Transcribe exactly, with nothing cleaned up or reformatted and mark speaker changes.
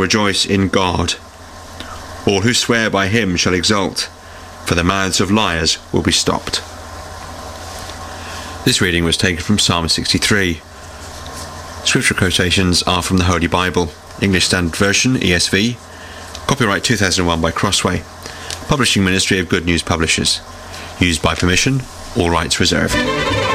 Speaker 1: Rejoice in God. All who swear by him shall exult, for the mouths of liars will be stopped. This reading was taken from Psalm sixty-three. Scripture quotations are from the Holy Bible, English Standard Version, E S V, copyright two thousand one by Crossway, Publishing Ministry of Good News Publishers. Used by permission, all rights reserved.